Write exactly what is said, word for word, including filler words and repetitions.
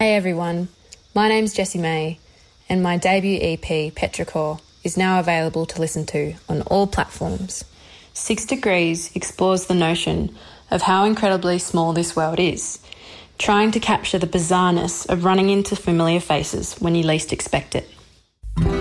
Hey everyone, my name's Jessie May, and my debut E P, Petrichor, is now available to listen to on all platforms. Six Degrees explores the notion of how incredibly small this world is, trying to capture the bizarreness of running into familiar faces when you least expect it.